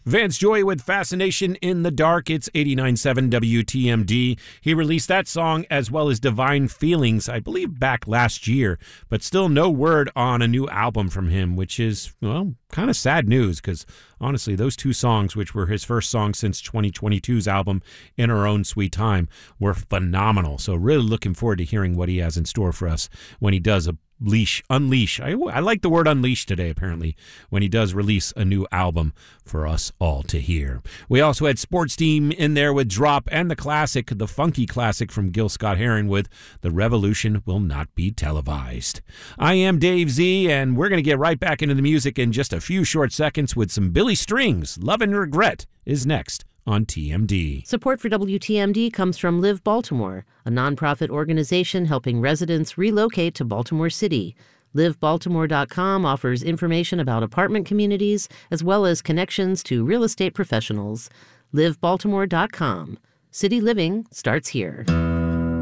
Vance Joy with Fascination in the Dark. It's 89.7 WTMD. He released that song as well as Divine Feelings, I believe, back last year, but still no word on a new album from him, which is, well, kind of sad news because honestly, those two songs, which were his first songs since 2022's album, In Our Own Sweet Time, were phenomenal. So really looking forward to hearing what he has in store for us when he does unleash. I like the word unleash today, apparently, when he does release a new album for us all to hear. We also had Sports Team in there with Drop and the funky classic from Gil Scott-Heron with The Revolution Will Not Be Televised. I am Dave Z, and we're going to get right back into the music in just a few short seconds with some Billy Strings. Love and Regret is next on TMD. Support for WTMD comes from Live Baltimore, a nonprofit organization helping residents relocate to Baltimore City. LiveBaltimore.com offers information about apartment communities as well as connections to real estate professionals. LiveBaltimore.com. City living starts here.